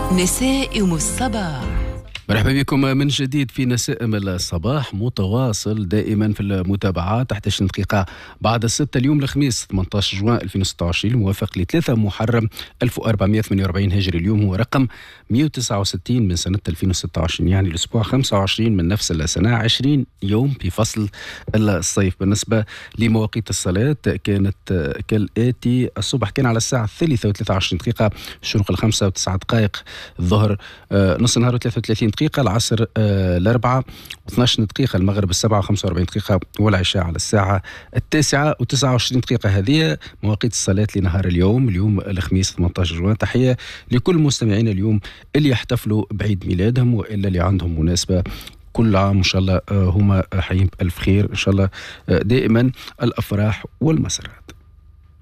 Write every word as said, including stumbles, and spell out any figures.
نسائم الصباح. مرحبا بكم من جديد في نسائم الصباح، متواصل دائما في المتابعة تحت عشرين دقيقة بعد الستة. اليوم الخميس ثمانية عشر جوان ألفين وستة وعشرين موافق لثلاثة محرم ألف وأربعمائة وثمانية وأربعين هجري. اليوم هو رقم مئة وتسعة وستين من سنة ألفين وستة وعشرين، يعني الأسبوع خمسة وعشرين من نفس السنة، عشرين يوم في فصل الصيف. بالنسبة لمواقيت الصلاة كانت كالآتي: الصبح كان على الساعة الثالثة وثلاثة وعشرين دقيقة، الشروق الخمسة وتسعة دقائق، الظهر نص النهار وثلاثة وثلاثين دقيقة، العصر آه الأربعة واثناش دقيقة، المغرب السبعة وخمسة وأربعين دقيقة، والعشاء على الساعة التاسعة وتسعة وعشرين دقيقة. هذه مواقيت الصلاة لنهار اليوم، اليوم الخميس ثمانية عشر جوان. تحية لكل مستمعين اليوم اللي يحتفلوا بعيد ميلادهم وإلا اللي عندهم مناسبة. كل عام إن شاء الله هما حيين بألف خير، إن شاء الله دائما الأفراح والمسرات.